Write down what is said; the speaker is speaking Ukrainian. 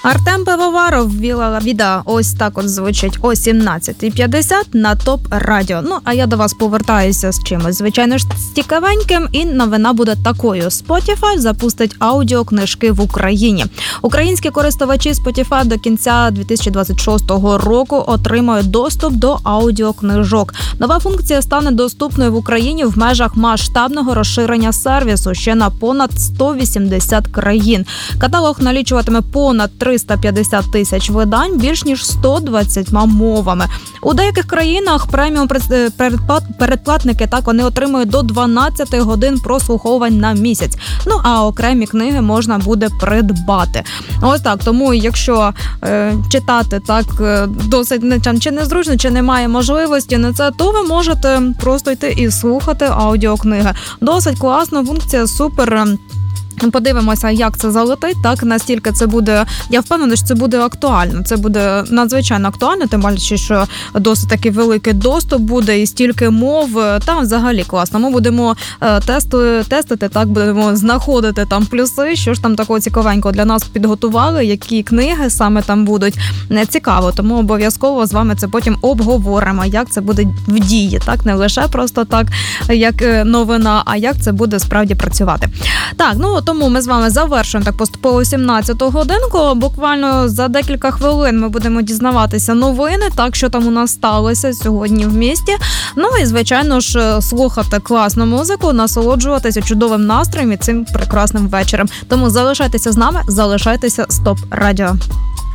Артем Пивоваров, Віла Віда, ось так от звучить о 17:50 на ТОП Радіо. Ну, а я до вас повертаюся з чимось, звичайно ж, цікавеньким, і новина буде такою. Spotify запустить аудіокнижки в Україні. Українські користувачі Spotify до кінця 2026 року отримають доступ до аудіокнижок. Нова функція стане доступною в Україні в межах масштабного розширення сервісу ще на понад 180 країн. Каталог налічуватиме понад 350 тисяч видань, більш ніж 120 мовами. У деяких країнах преміум передплатники так вони отримують до 12 годин прослуховувань на місяць. Ну, а окремі книги можна буде придбати. Ось так, тому якщо читати так досить чи незручно, чи немає можливості на це, то ви можете просто йти і слухати аудіокниги. Досить класна функція, супер. Подивимося, як це залетить, так, настільки це буде, я впевнена, що це буде актуально, це буде надзвичайно актуально, тим більше, що досить такий великий доступ буде і стільки мов, там взагалі класно. Ми будемо тестити, так, будемо знаходити там плюси, що ж там такого цікавенького для нас підготували, які книги саме там будуть, цікаво, тому обов'язково з вами це потім обговоримо, як це буде в дії, так, не лише просто так, як новина, а як це буде справді працювати. Так, ну, тому ми з вами завершуємо так поступово 17-ту годинку. Буквально за декілька хвилин ми будемо дізнаватися новини, так, що там у нас сталося сьогодні в місті. Ну і, звичайно ж, слухати класну музику, насолоджуватися чудовим настроєм і цим прекрасним вечором. Тому залишайтеся з нами, залишайтеся з ТОП Радіо.